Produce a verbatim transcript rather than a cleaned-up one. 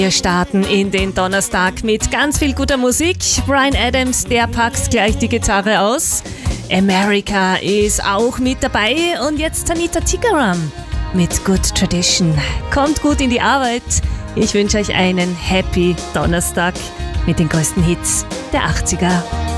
Wir starten in den Donnerstag mit ganz viel guter Musik. Bryan Adams, der packt gleich die Gitarre aus. America ist auch mit dabei. Und jetzt Anita Tikaram mit Good Tradition. Kommt gut in die Arbeit. Ich wünsche euch einen Happy Donnerstag mit den größten Hits der achtziger.